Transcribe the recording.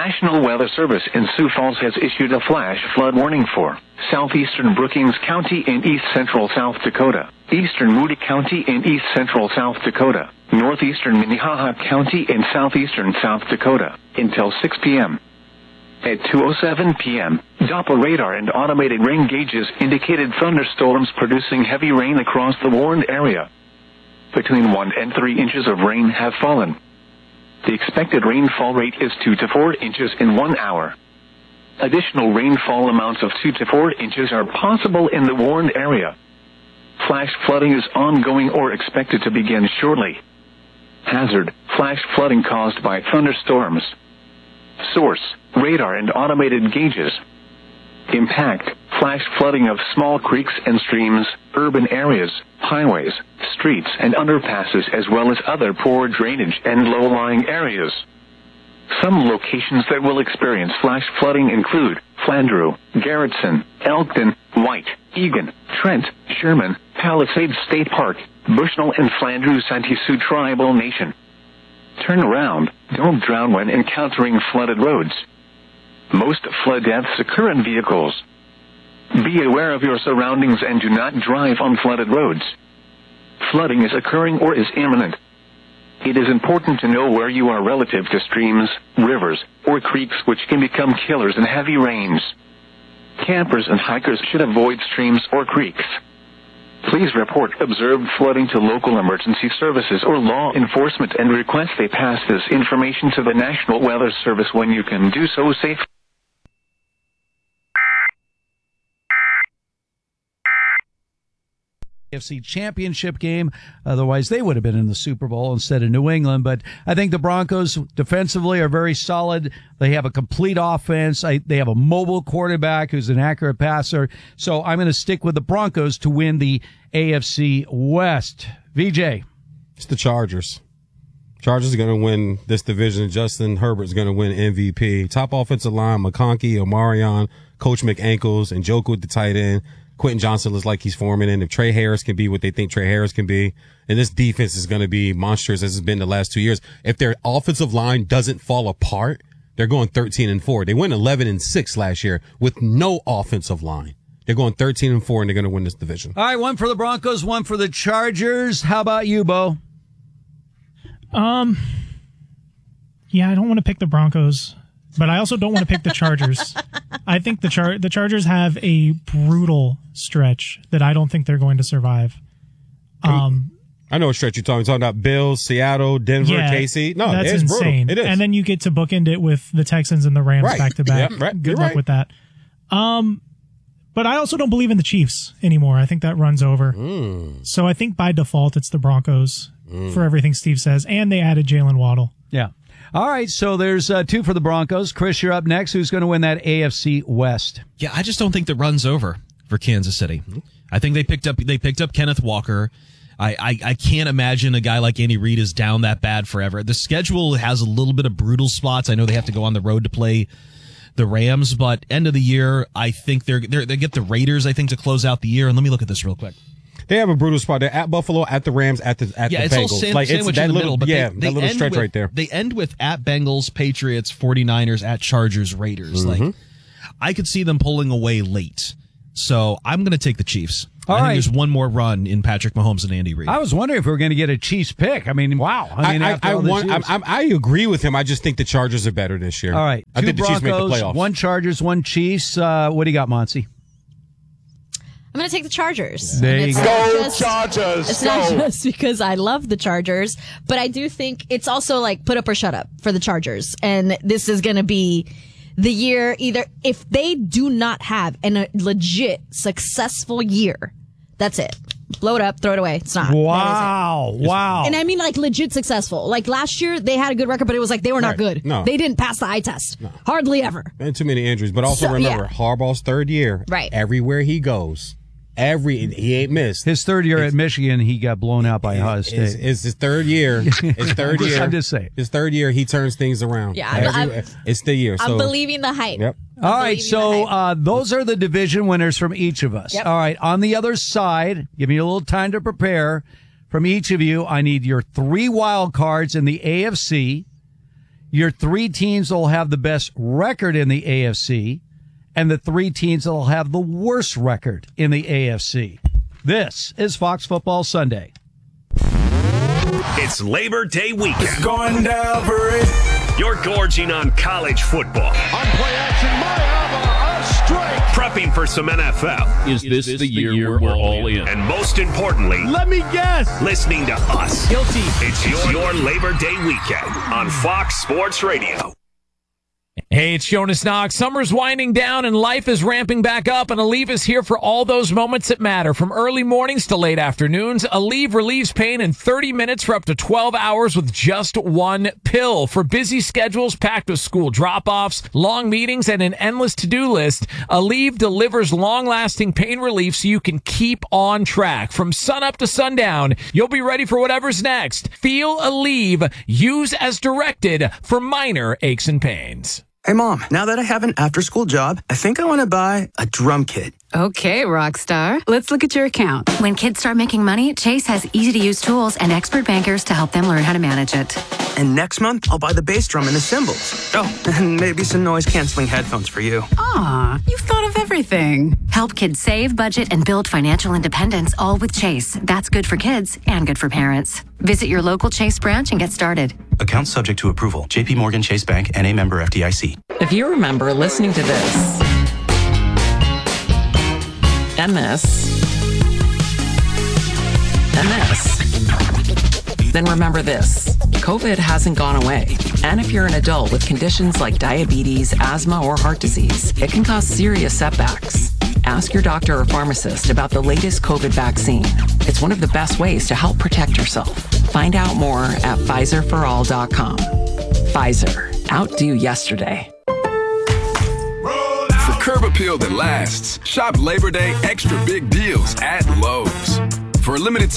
National Weather Service in Sioux Falls has issued a flash flood warning for southeastern Brookings County in east central South Dakota, eastern Moody County in east central South Dakota, northeastern Minnehaha County in southeastern South Dakota, until 6 p.m. At 2:07 p.m., Doppler radar and automated rain gauges indicated thunderstorms producing heavy rain across the warned area. Between 1 and 3 inches of rain have fallen. The expected rainfall rate is 2 to 4 inches in 1 hour. Additional rainfall amounts of 2 to 4 inches are possible in the warned area. Flash flooding is ongoing or expected to begin shortly. Hazard: flash flooding caused by thunderstorms. Source: radar and automated gauges. Impact: flash flooding of small creeks and streams, urban areas, highways, streets and underpasses, as well as other poor drainage and low-lying areas. Some locations that will experience flash flooding include Flandreau, Garrettson, Elkton, White, Egan, Trent, Sherman, Palisades State Park, Bushnell and Flandreau Santee Sioux Tribal Nation. Turn around. Don't drown when encountering flooded roads. Most flood deaths occur in vehicles. Be aware of your surroundings and do not drive on flooded roads. Flooding is occurring or is imminent. It is important to know where you are relative to streams, rivers, or creeks, which can become killers in heavy rains. Campers and hikers should avoid streams or creeks. Please report observed flooding to local emergency services or law enforcement and request they pass this information to the National Weather Service when you can do so safely. AFC Championship game. Otherwise, they would have been in the Super Bowl instead of New England. But I think the Broncos defensively are very solid. They have a complete offense. They have a mobile quarterback who's an accurate passer. So I'm going to stick with the Broncos to win the AFC West. VJ. It's the Chargers. Chargers are going to win this division. Justin Herbert's going to win MVP. Top offensive line: McConkey, Omarion, Coach McAnkles, and Njoku at the tight end. Quentin Johnson looks like he's forming in. If Trey Harris can be what they think Trey Harris can be, and this defense is going to be monstrous as it's been the last 2 years. If their offensive line doesn't fall apart, they're going 13-4. They went 11-6 last year with no offensive line. They're going 13-4, and they're going to win this division. All right, one for the Broncos, one for the Chargers. How about you, Bo? Yeah, I don't want to pick the Broncos, but I also don't want to pick the Chargers. I think the Chargers have a brutal stretch that I don't think they're going to survive. I know what stretch you're talking. You're talking about Bills, Seattle, Denver, KC. No, that's it's insane. Brutal. It is. And then you get to bookend it with the Texans and the Rams back to back. Good luck with that. But I also don't believe in the Chiefs anymore. I think that runs over. So I think by default it's the Broncos for everything Steve says. And they added Jalen Waddle. Yeah. All right, so there's two for the Broncos. Chris, you're up next. Who's going to win that AFC West? Yeah, I just don't think the run's over for Kansas City. I think they picked up Kenneth Walker. I can't imagine a guy like Andy Reid is down that bad forever. The schedule has a little bit of brutal spots. I know they have to go on the road to play the Rams, but end of the year, I think they get the Raiders, I think, to close out the year. And let me look at this real quick. They have a brutal spot. They're at Buffalo, at the Rams, at the Bengals. It's all sandwich in the middle. But that little stretch right there. They end with at Bengals, Patriots, 49ers, at Chargers, Raiders. Like, I could see them pulling away late. So I'm going to take the Chiefs. I think there's one more run in Patrick Mahomes and Andy Reid. I was wondering if we were going to get a Chiefs pick. I mean, wow. I agree with him. I just think the Chargers are better this year. All right. I think the Chiefs make the Broncos, playoffs. one Chargers, one Chiefs. What do you got, Monty? I'm going to take the Chargers. There you go. Chargers! It's not just because I love the Chargers, but I do think it's also like put up or shut up for the Chargers. And this is going to be the year either if they do not have a legit successful year, that's it. Blow it up, throw it away. It's not. Wow. Wow. And I mean like legit successful. Like last year they had a good record, but it was like they were not good. No. They didn't pass the eye test. No. Hardly ever. And too many injuries. But also remember, Harbaugh's third year. Right. Everywhere he goes. He ain't missed. His third year at Michigan, he got blown out by Ohio State. It's his third year. I'm just saying. His third year, he turns things around. Yeah, it's the year. I'm believing the hype. Yep. All right, so those are the division winners from each of us. Yep. All right, on the other side, give me a little time to prepare. From each of you, I need your 3 wild cards in the AFC. your 3 teams that will have the best record in the AFC and the 3 teams that will have the worst record in the AFC. This is Fox Football Sunday. It's Labor Day weekend. It's going down for it. You're gorging on college football. On play action, Mayava, a strike. Prepping for some NFL. Is this the year we're all in? And most importantly, let me guess, listening to us. Guilty. It's your Labor Day weekend on Fox Sports Radio. Hey, it's Jonas Knox. Summer's winding down and life is ramping back up, and Aleve is here for all those moments that matter. From early mornings to late afternoons, Aleve relieves pain in 30 minutes for up to 12 hours with just one pill. For busy schedules packed with school drop-offs, long meetings, and an endless to-do list, Aleve delivers long-lasting pain relief so you can keep on track. From sunup to sundown, you'll be ready for whatever's next. Feel Aleve. Use as directed for minor aches and pains. Hey, Mom, now that I have an after-school job, I think I want to buy a drum kit. Okay, Rockstar. Let's look at your account. When kids start making money, Chase has easy-to-use tools and expert bankers to help them learn how to manage it. And next month, I'll buy the bass drum and the cymbals. Oh, and maybe some noise-canceling headphones for you. Aw, you've thought of everything. Help kids save, budget, and build financial independence, all with Chase. That's good for kids and good for parents. Visit your local Chase branch and get started. Account subject to approval. J.P. Morgan Chase Bank, N.A. member FDIC. If you remember listening to this and this and this, then remember this. COVID hasn't gone away. And if you're an adult with conditions like diabetes, asthma, or heart disease, it can cause serious setbacks. Ask your doctor or pharmacist about the latest COVID vaccine. It's one of the best ways to help protect yourself. Find out more at PfizerForAll.com. Pfizer. Outdo yesterday. For curb appeal that lasts, shop Labor Day extra big deals at Lowe's. For a limited time.